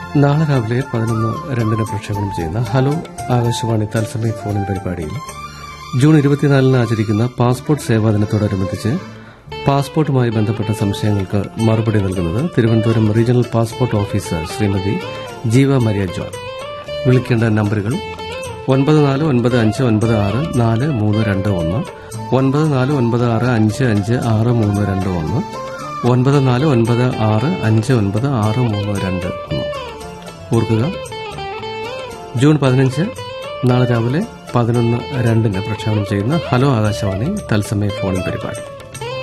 നാളെ രാവിലെ 11:02 പ്രക്ഷേപണം ചെയ്യുന്ന ഹലോ ആകാശവാണി തത്സമയ ഫോണിൻ പരിപാടിയിൽ ജൂൺ 24 ആചരിക്കുന്ന പാസ്പോർട്ട് സേവാ ദിനത്തോടനുബന്ധിച്ച് പാസ്പോർട്ടുമായി ബന്ധപ്പെട്ട സംശയങ്ങൾക്ക് മറുപടി നൽകുന്നത് Thiruvananthapuram regional passport officer Shrimati ജീവ മരിയ ജോൺ. വിളിക്കേണ്ട നമ്പറുകൾ 9495964321, 9496556321, 9496596321. ഓർക്കുക, ജൂൺ 15 നാളെ രാവിലെ 11:02 പ്രക്ഷേപണം ചെയ്യുന്ന ഹലോ ആകാശവാണി തത്സമയ ഫോണിൻ പരിപാടി.